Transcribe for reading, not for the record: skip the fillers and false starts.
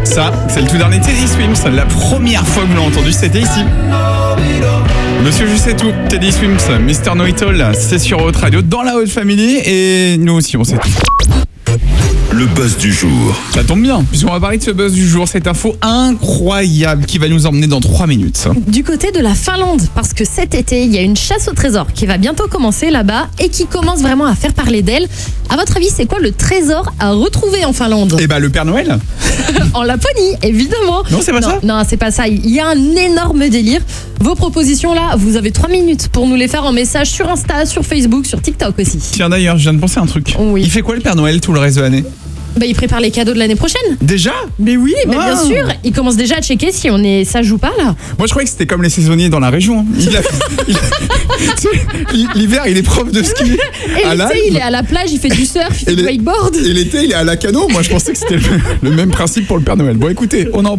Ça, c'est le tout dernier Teddy Swims. La première fois que vous l'avez entendu, c'était ici. Monsieur, je sais tout. Teddy Swims, Mr. Know It All, c'est sur Haute Radio, dans la Haute Family, et nous aussi, on sait tout. Le buzz du jour. Ça tombe bien, puisqu'on va parler de ce buzz du jour, cette info incroyable qui va nous emmener dans 3 minutes. Du côté de la Finlande, parce que cet été, il y a une chasse au trésor qui va bientôt commencer là-bas et qui commence vraiment à faire parler d'elle. À votre avis, c'est quoi le trésor à retrouver en Finlande? Eh ben, le Père Noël. En Laponie, évidemment. Non, c'est pas ça. Non, c'est pas ça. Il y a un énorme délire. Vos propositions là, vous avez 3 minutes pour nous les faire en message sur Insta, sur Facebook, sur TikTok aussi. Tiens, d'ailleurs, je viens de penser à un truc. Oui. Il fait quoi le Père Noël tout le reste de l'année? Bah, il prépare les cadeaux de l'année prochaine. Déjà? Mais oui, mais bien sûr. Il commence déjà à checker si on est sage ou pas là. Moi, je croyais que c'était comme les saisonniers dans la région. L'hiver, il est prof de ski. Et à l'été, l'Alpe. il est à la plage, il fait du surf, il fait Et du wakeboard. Et l'été, il est à la cano. Moi, je pensais que c'était le même principe pour le Père Noël. Bon, écoutez, on en parle.